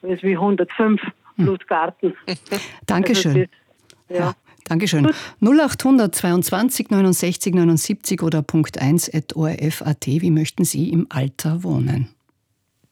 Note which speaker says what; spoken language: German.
Speaker 1: Das ist wie 105 plus Garten.
Speaker 2: Dankeschön.
Speaker 1: Also das, ja.
Speaker 2: Dankeschön.
Speaker 1: Gut.
Speaker 2: 0800 22 69 79 oder .1 @orf.at. Wie möchten Sie im Alter wohnen?